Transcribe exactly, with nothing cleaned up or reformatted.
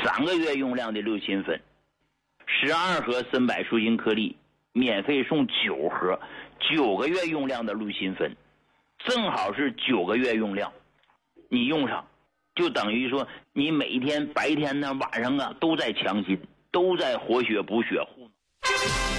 三个月用量的六chín粉，十二盒森柏舒筋颗粒，免费送九盒，九个月用量的六chín粉，正好是九个月用量。你用上，就等于说你每天白天呢、晚上啊都在强心，都在活血补血。